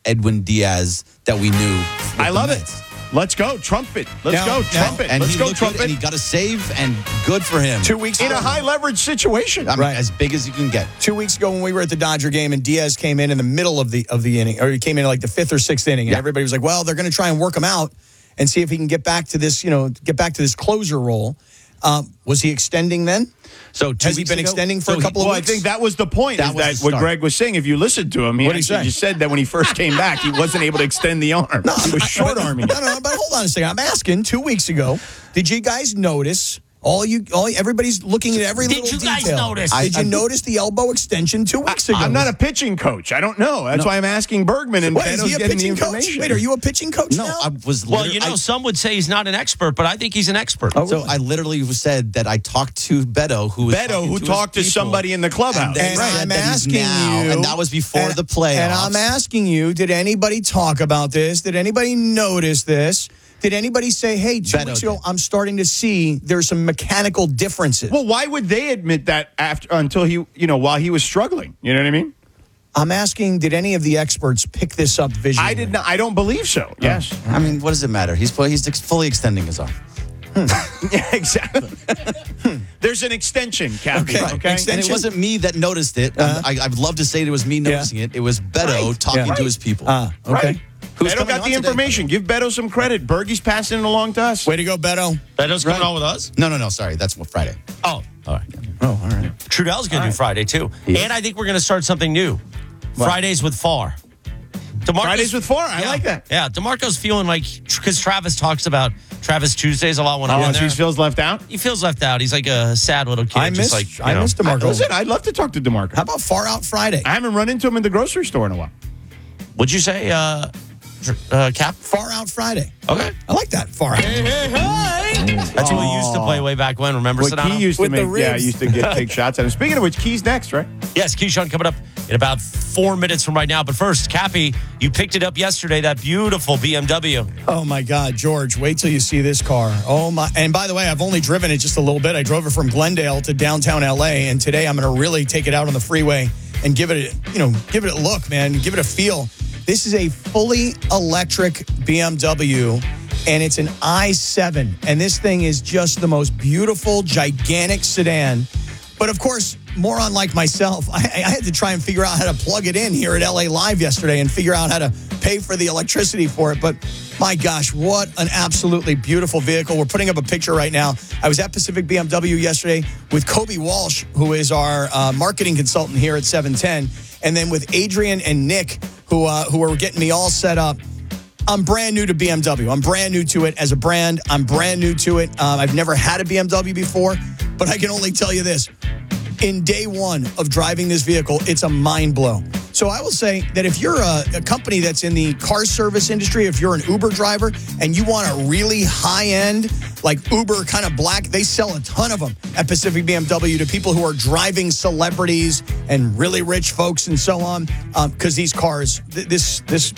Edwin Diaz that we knew. I love it. Let's go. Trumpet. Let's go. Trumpet. And Let's he go, looked Trumpet. good, and he got a save, and good for him. 2 weeks In a high-leverage situation. I mean, as big as you can get. 2 weeks ago when we were at the Dodger game and Diaz came in the middle of the inning, or he came in like the fifth or sixth inning, and everybody was like, well, they're going to try and work him out and see if he can get back to this, closer role. Was he extending then? So Has he been extending for a couple of weeks? I think that was the point. That was the what start. Greg was saying. If you listened to him, he actually just said that when he first came back, he wasn't able to extend the arm. He was short-arming. No, but hold on a second. I'm asking, 2 weeks ago, did you guys notice... Everybody's looking at every little detail. Did you guys notice? Did you notice the elbow extension 2 weeks ago? I'm not a pitching coach. I don't know. That's why I'm asking Bergman, and What, is Beto's he a getting the pitching coach? information. Wait, are you a pitching coach No, now? I was Well, some would say he's not an expert, but I think he's an expert. So I literally said that I talked to Beto, who talked to somebody in the clubhouse. And I'm asking you, and that was before the playoffs. And I'm asking you, did anybody talk about this? Did anybody notice this? Did anybody say, hey, 2 Beto weeks ago, did. I'm starting to see there's some mechanical differences? Well, why would they admit that until while he was struggling? You know what I mean? I'm asking, did any of the experts pick this up visually? I did not. I don't believe so. Yes. I mean, what does it matter? He's fully extending his arm. Yeah, exactly. There's an extension, Cappy. Okay. And it wasn't me that noticed it. I'd love to say it was me noticing it. It was Beto talking to his people. Okay. Right. Who's Beto coming got on the today? information. Give Beto some credit. Bergie's passing it along to us. Way to go, Beto. Beto's coming on with us? No. Sorry, that's Friday. Oh, all right. Oh, all right. Trudell's going to do Friday, too. And I think we're going to start something new. Fridays with Farr. Fridays with Farr. I like that. Yeah, DeMarco's feeling like, because Travis talks about Travis Tuesdays a lot when I'm in So there. he feels left out? He feels left out. He's like a sad little kid. I missed DeMarco. Listen, I'd love to talk to DeMarco. How about Far Out Friday? I haven't run into him in the grocery store in a while. Would you say, Cap? Far Out Friday. Okay. I like that. Far Out. That's what we used to play way back when. Remember, What Sedano? Key used to With the make, ribs. used to take shots at him. Speaking of which, Key's next, right? Yes, Keyshawn coming up in about 4 minutes from right now. But first, Cappy, you picked it up yesterday, that beautiful BMW. Oh, my God, George, wait till you see this car. Oh, my. And by the way, I've only driven it just a little bit. I drove it from Glendale to downtown L.A., and today I'm going to really take it out on the freeway and give it a look, man. Give it a feel. This is a fully electric BMW, and it's an i7. And this thing is just the most beautiful, gigantic sedan. But, of course, moron like myself, I had to try and figure out how to plug it in here at LA Live yesterday and figure out how to pay for the electricity for it. But, my gosh, what an absolutely beautiful vehicle. We're putting up a picture right now. I was at Pacific BMW yesterday with Kobe Walsh, who is our marketing consultant here at 710, and then with Adrian and Nick, who are getting me all set up. I'm brand new to BMW. I'm brand new to it as a brand. I'm brand new to it. I've never had a BMW before, but I can only tell you this. In day one of driving this vehicle, it's a mind blow. So I will say that if you're a company that's in the car service industry, if you're an Uber driver and you want a really high-end, like Uber kind of black, they sell a ton of them at Pacific BMW to people who are driving celebrities and really rich folks and so on. Because these cars, this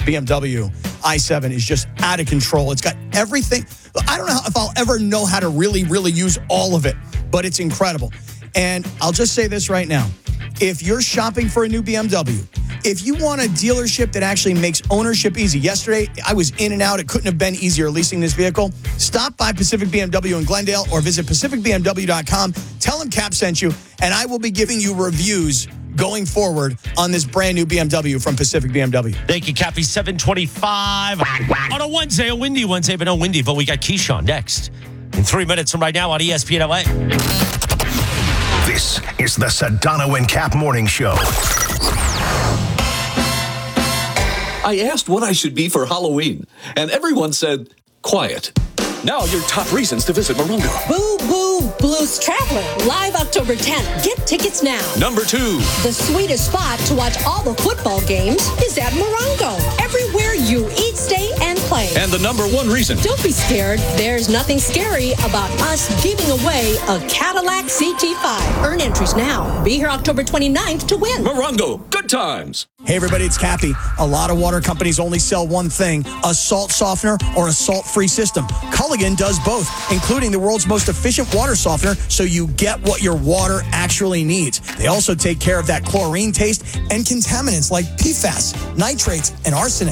BMW i7 is just out of control. It's got everything. I don't know if I'll ever know how to really, really use all of it, but it's incredible. And I'll just say this right now. If you're shopping for a new BMW, if you want a dealership that actually makes ownership easy. Yesterday, I was in and out. It couldn't have been easier leasing this vehicle. Stop by Pacific BMW in Glendale or visit pacificbmw.com. Tell them Cap sent you, and I will be giving you reviews going forward on this brand new BMW from Pacific BMW. Thank you, Cappy. 7:25 on a Wednesday, a windy Wednesday, but no windy. But we got Keyshawn next in 3 minutes from right now on ESPN LA. This is the Sedano and Cap Morning Show. I asked what I should be for Halloween, and everyone said, quiet. Now your top reasons to visit Morongo. Boo Boo Blues Traveler, live October 10th. Get tickets now. Number 2. The sweetest spot to watch all the football games is at Morongo. Everywhere you eat, stay, and play. And the number 1 reason. Don't be scared. There's nothing scary about us giving away a Cadillac CT5. Earn entries now. Be here October 29th to win. Morongo, good times. Hey everybody, it's Cappy. A lot of water companies only sell one thing, a salt softener or a salt-free system. Culligan does both, including the world's most efficient water softener, so you get what your water actually needs. They also take care of that chlorine taste and contaminants like PFAS, nitrates, and arsenic.